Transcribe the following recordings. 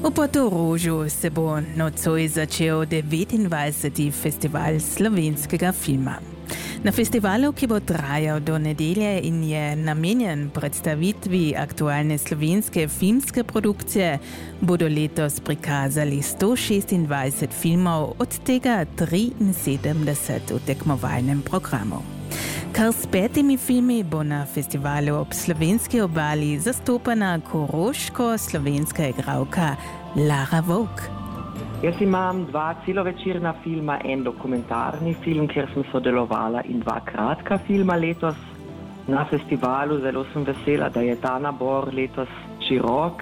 V Portorožu se bo nocoj začel 29. festival slovenskega filma. Na festivalu, ki bo trajal do nedelje in je namenjen predstavitvi aktualne slovenske filmske produkcije, bodo letos prikazali 126 filmov, od tega 73 v tekmovalnem programu. Kar s 5 filmi bo na festivalu ob slovenski obali zastopana koroško-slovenska igralka Lara Vovk. Jaz imam 2 celovečerna filma, en dokumentarni film, kjer sem sodelovala, in 2 kratka filma letos na festivalu. Zelo sem vesela, da je ta nabor letos širok.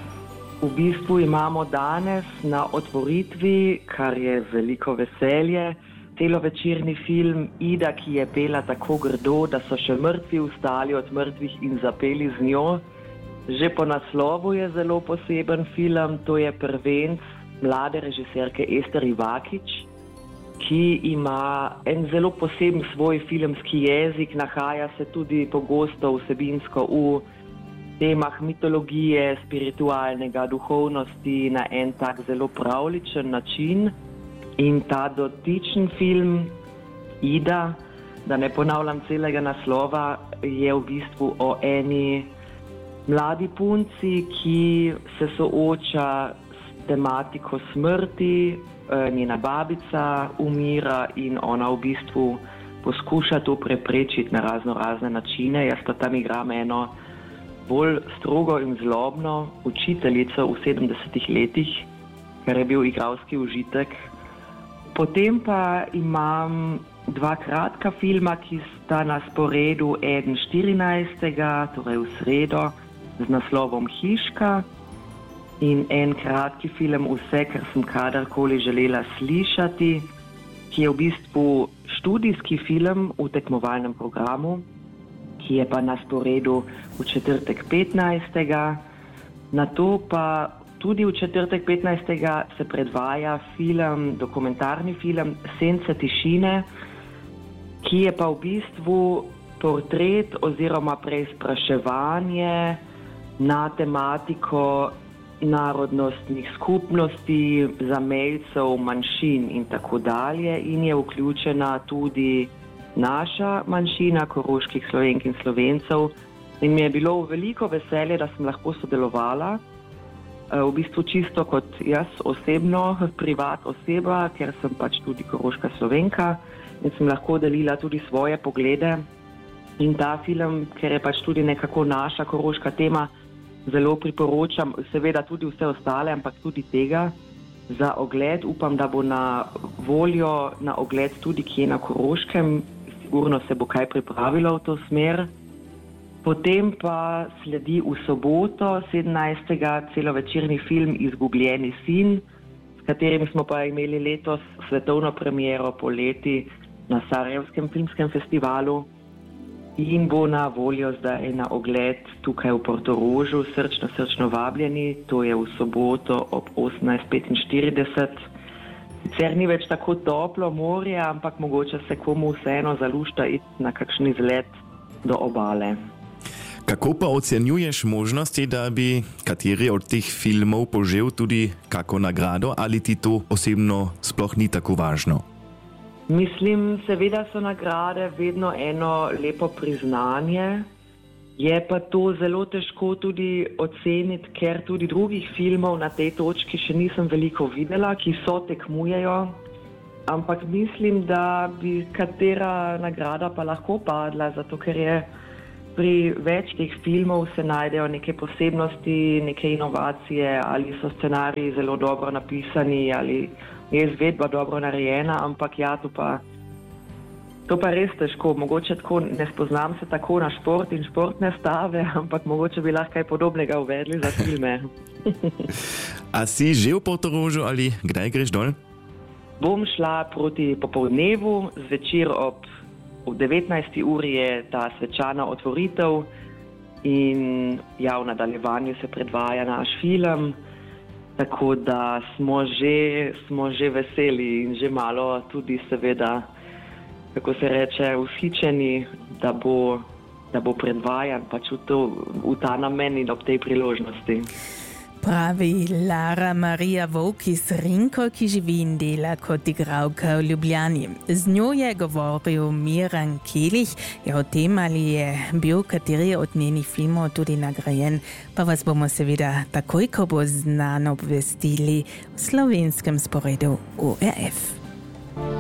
V bistvu imamo danes na otvoritvi, kar je veliko veselje, celovečerni film Ida, ki je pela tako grdo, da so še mrtvi vstali od mrtvih in zapeli z njo. Že po naslovu je zelo poseben film, to je prvenc mlade režiserke Ester Ivakić, ki ima en zelo poseben svoj filmski jezik, nahaja se tudi pogosto vsebinsko v temah mitologije, spiritualnega, duhovnosti na en tak zelo pravličen način. In ta dotičen film Ida, da ne ponavljam celega naslova, je v bistvu o eni mladi punci, ki se sooča s tematiko smrti, njena babica umira in ona v bistvu poskuša to preprečiti na razne načine. Jaz pa tam igram eno bolj strogo in zlobno učiteljico v 70 letih, kar je bil igralski užitek. Potem pa imam 2 kratka filma, ki sta na sporedu, eden 14., torej v sredo, z naslovom Hiška, in en kratki film Vse, kar sem kadarkoli želela slišati, ki je v bistvu študijski film v tekmovalnem programu, ki je pa na sporedu v četrtek 15. Nato pa tudi v četrtek 15. se predvaja film, dokumentarni film Sence tišine, ki je pa v bistvu portret oziroma preizpraševanje na tematiko narodnostnih skupnosti, zamejcev, manjšin in tako dalje. In je vključena tudi naša manjšina koroških Slovenk in Slovencev. In mi je bilo veliko veselje, da sem lahko sodelovala. V bistvu čisto kot jaz osebno, privat oseba, ker sem pač tudi koroška Slovenka in sem lahko delila tudi svoje poglede. In ta film, ker je pač tudi nekako naša koroška tema, zelo priporočam, seveda tudi vse ostale, ampak tudi tega za ogled. Upam, da bo na voljo na ogled tudi kje na Koroškem, sigurno se bo kaj pripravilo v to smer. Potem pa sledi v soboto 17. celovečerni film Izgubljeni sin, s katerim smo pa imeli letos svetovno premiero poleti na Sarajevskem filmskem festivalu in bo na voljo zdaj na ogled tukaj v Portorožu. Srčno vabljeni, to je v soboto ob 18:45. Sicer ni več tako toplo morje, ampak mogoče se komu vseeno zalušta iti na kakšen izlet do obale. Kako pa ocenjuješ možnosti, da bi kateri od teh filmov požel tudi kako nagrado, ali ti to osebno sploh ni tako važno? Mislim, seveda so nagrade vedno eno lepo priznanje. Je pa to zelo težko tudi oceniti, ker tudi drugih filmov na tej točki še nisem veliko videla, ki so tekmujejo. Ampak mislim, da bi katera nagrada pa lahko padla, zato ker je pri več teh filmov se najdejo neke posebnosti, neke inovacije, ali so scenariji zelo dobro napisani, ali je izvedba dobro narejena, ampak ja, to pa res težko. Mogoče tako, ne spoznam se tako na šport in športne stave, ampak mogoče bi lahko kaj podobnega uvedli za filme. A si že v Portorožu ali kdaj greš dol? Bom šla proti popoldnevu, zvečer ob 19. uri je ta svečana otvoritev in ja, v nadaljevanju se predvaja naš film, tako da smo že veseli in že malo tudi seveda, kako se reče, vzhičeni, da bo predvajan pač v ta namen in ob tej priložnosti. Pravi Lara Maria Vuk iz Rinko, ki živi in dela kot igralka v Ljubljani. Z njo je govoril Miran Kelih, je o tem, ali je bil kateri od njenih filmov tudi nagrajen, pa vas bomo seveda takoj, ko bo znano, obvestili v slovenskem sporedu ORF.